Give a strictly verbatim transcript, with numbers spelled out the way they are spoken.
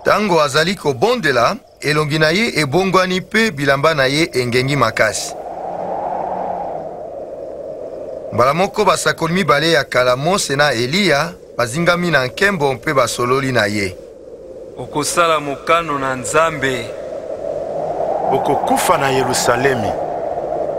Tango azali kobondela, elongi na ye ebongwani pe bilamba na ye engengi makasi. Mbala moko basakoli mibale ya kala Mose na Eliya bazingami na nkembo mpe basololi na ye. Okosala mokano na Nzambe. Okokufa na Yerusalemi.